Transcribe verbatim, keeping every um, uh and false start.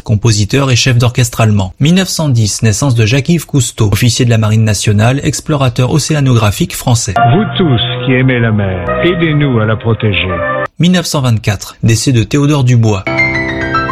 compositeur et chef d'orchestre allemand. mille neuf cent dix, naissance de Jacques-Yves Cousteau, officier de la Marine nationale, explorateur océanographique français. Vous tous qui aimez la mer, aidez-nous à la protéger. mille neuf cent vingt-quatre, décès de Théodore Dubois.